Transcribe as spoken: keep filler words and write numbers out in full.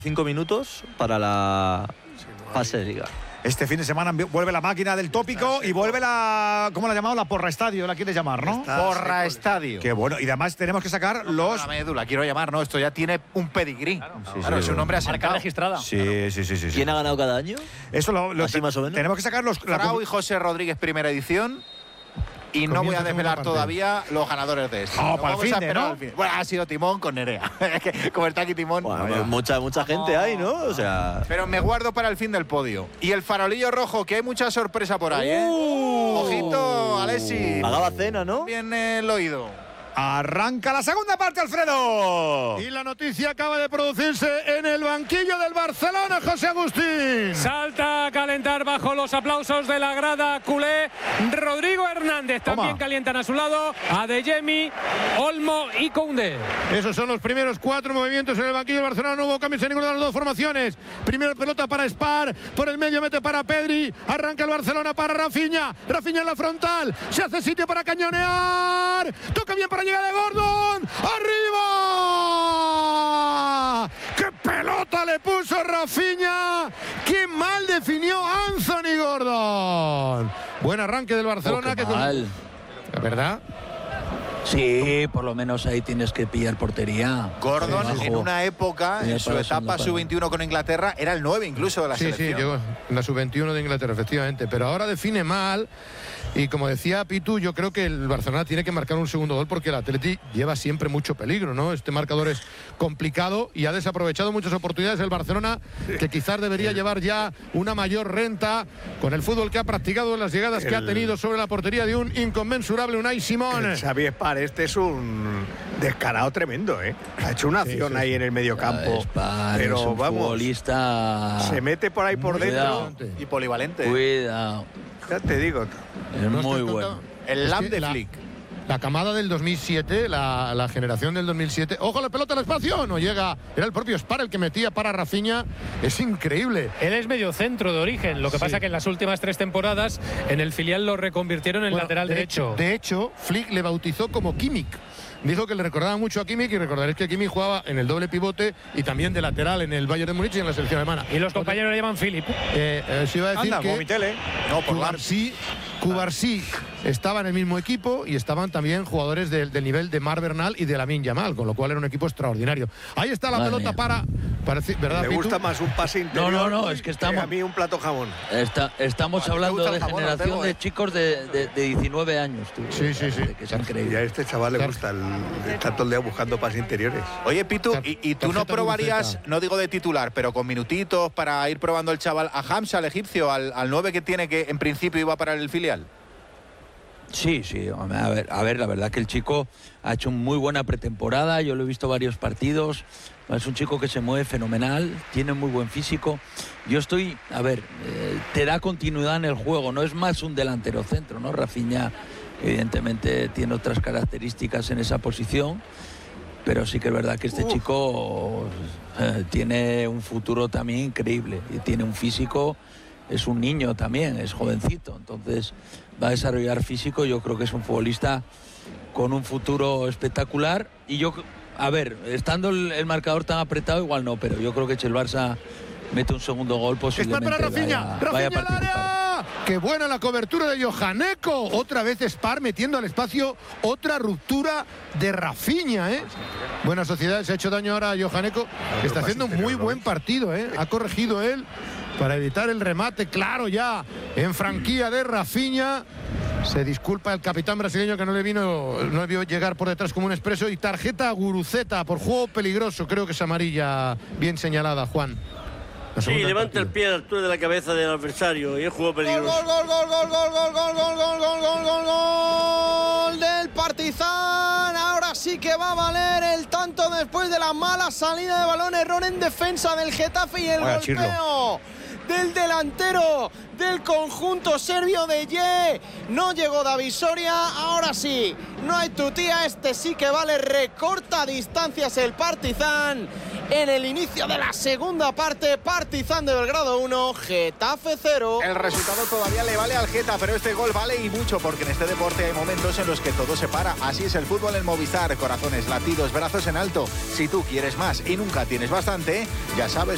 Cinco minutos para la fase de liga. Este fin de semana vuelve la máquina del tópico y vuelve la... ¿Cómo la ha llamado? La porra estadio, la quieres llamar, ¿no? Está porra estadio. Qué bueno. Y además tenemos que sacar no, los... La médula, quiero llamar, ¿no? Esto ya tiene un pedigrí. Claro, sí, claro sí, es un nombre asentado. Marca registrada. Sí, claro. sí, sí, sí, sí. ¿Quién ha ganado cada año? Eso lo, lo Así te, más o menos. Tenemos que sacar los... Frau la... y José Rodríguez, primera edición. Y no voy a desvelar todavía los ganadores de esto. Oh, no, para el fin, ¿no? al fin. Bueno, ha sido Timón con Nerea. Como está aquí Timón. Bueno, Vaya. mucha, mucha gente hay, ¿no? O sea... Pero me guardo para el fin del podio. Y el farolillo rojo, que hay mucha sorpresa por ahí, ¿eh? Uh, Ojito, Alessi. Pagaba cena, ¿no? Bien el oído. Arranca la segunda parte, Alfredo. Y la noticia acaba de producirse en el banquillo del Barcelona, José Agustín. Salta a calentar bajo los aplausos de la grada culé Rodrigo Hernández. También Toma. calientan a su lado Adeyemi, Olmo y Koundé. Esos son los primeros cuatro movimientos en el banquillo del Barcelona. No hubo cambios en ninguna de las dos formaciones. Primera pelota para Spar, por el medio mete para Pedri. Arranca el Barcelona para Rafinha. Rafinha en la frontal. Se hace sitio para cañonear. Toca bien para llegar de Gordon. ¡Arriba! ¡Qué pelota le puso Rafinha! ¡Qué mal definió Anthony Gordon! Buen arranque del Barcelona. Oh, qué que mal. La verdad. Sí, por lo menos ahí tienes que pillar portería. Gordon, Sí, en una época, Sí, en su para etapa segunda sub veintiuno con Inglaterra, era el nueve incluso de la Sí, selección. sí, llegó en la sub veintiuno de Inglaterra, efectivamente. Pero ahora define mal. Y como decía Pitu, yo creo que el Barcelona tiene que marcar un segundo gol porque el Atleti lleva siempre mucho peligro, ¿no? Este marcador es complicado y ha desaprovechado muchas oportunidades el Barcelona, que quizás debería llevar ya una mayor renta con el fútbol que ha practicado, las llegadas que ha tenido sobre la portería de un inconmensurable Unai Simón. El Xavi Spar este es un descarado tremendo, ¿eh? Ha hecho una acción Sí, sí, ahí sí. en el mediocampo. Spar pero es un vamos, futbolista. se mete por ahí por Cuidado. dentro. Y polivalente. Cuidado. Ya te digo. Es No muy estoy bueno. contando- El Es Lam que de la- Flick. La camada del dos mil siete, la, la generación del dos mil siete. ¡Ojo, la pelota al espacio! No llega. Era el propio Spar el que metía para Rafinha. Es increíble. Él es medio centro de origen. Lo que Sí. pasa que en las últimas tres temporadas en el filial lo reconvirtieron en Bueno, lateral de derecho. Hecho, de hecho, Flick le bautizó como Kimmich. Dijo que le recordaba mucho a Kimmich y recordaréis que Kimmich jugaba en el doble pivote y también de lateral en el Bayern de Múnich y en la selección alemana. Y los compañeros le llaman Philip. Eh, eh, os iba a decir Anda, que como mi tele. No, por Lam. Cubarsí, Cubarsí estaba en el mismo equipo y estaban también jugadores del, del nivel de Mar Bernal y de Lamine Yamal, con lo cual era un equipo extraordinario. Ahí está la Madre pelota mía. para, para ¿verdad, Me Pitu? gusta más un pase interior. no, no, es que estamos- a mí un plato jamón. Está- estamos ¿A ti te hablando gusta el de jamón, generación Ortego, de eh? chicos de, de- de diecinueve años, tú. Sí, sí, sí. Que es Y a increíble. este chaval le gusta el, está todo el día buscando pases interiores. Oye, Pitu, Tar- ¿y, y tú no tarjeta probarías, buceta. no digo de titular, pero con minutitos para ir probando el chaval a Hamza, al egipcio, al, al nueve que tiene, que en principio iba para el filial? Sí, sí, hombre, a ver, a ver, la verdad que el chico ha hecho muy buena pretemporada, yo lo he visto varios partidos, es un chico que se mueve fenomenal, tiene muy buen físico. Yo estoy, a ver, eh, te da continuidad en el juego, no es más un delantero centro, ¿no? Rafinha evidentemente tiene otras características en esa posición, pero sí que es verdad que este Uf. chico eh, tiene un futuro también increíble y tiene un físico, es un niño también, es jovencito, entonces va a desarrollar físico. Yo creo que es un futbolista con un futuro espectacular y yo, a ver, estando el, el marcador tan apretado igual no, pero yo creo que si el Barça mete un segundo gol Spar posiblemente para Rafinha. vaya, vaya a Rafinha al participar. área. Qué buena la cobertura de Johaneko. Otra vez Spar metiendo al espacio. Otra ruptura de Rafinha, ¿eh? Buena sociedad. Se ha hecho daño ahora a Johaneko. Está haciendo un muy buen partido, ¿eh? Ha corregido él para evitar el remate. Claro, ya en franquía de Rafinha. Se disculpa el capitán brasileño que no le vino, no le vio llegar por detrás como un expreso. Y tarjeta a Guruceta por juego peligroso. Creo que es amarilla bien señalada, Juan. La Sí, segunda del levanta el partido. pie a la altura de la cabeza del adversario y es juego peligroso. Gol, gol, gol, gol, gol, gol, gol, gol, gol, gol, gol, gol, gol del Partizan. Ahora sí que va a valer el tanto después de la mala salida de balón, error en defensa del Getafe y el Vaya golpeo del delantero del conjunto serbio de Ye. No llegó David Soria, ahora sí, no hay tutía, este sí que vale, recorta distancias el Partizan. En el inicio de la segunda parte, Partizan de Belgrado uno, Getafe cero. El resultado todavía le vale al Geta, pero este gol vale y mucho, porque en este deporte hay momentos en los que todo se para. Así es el fútbol en Movistar, corazones, latidos, brazos en alto. Si tú quieres más y nunca tienes bastante, ya sabes